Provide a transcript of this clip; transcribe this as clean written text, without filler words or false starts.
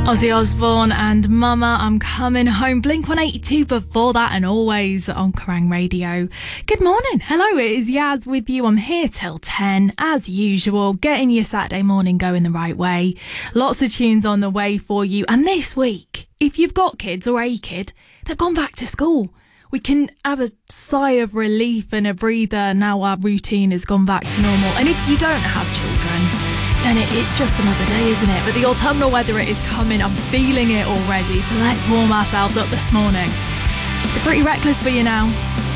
Ozzy Osbourne and Mama, I'm Coming Home. Blink-182 before that, and always on Kerrang Radio. Good morning. Hello, it is Yaz with you. I'm here till 10, as usual, getting your Saturday morning going the right way. Lots of tunes on the way for you. And this week, if you've got kids or a kid, they've gone back to school. We can have a sigh of relief and a breather now our routine has gone back to normal. And if you don't have children, then it's just another day, isn't it? But the autumnal weather, it is coming. I'm feeling it already. So let's warm ourselves up this morning. They're Pretty Reckless for you now.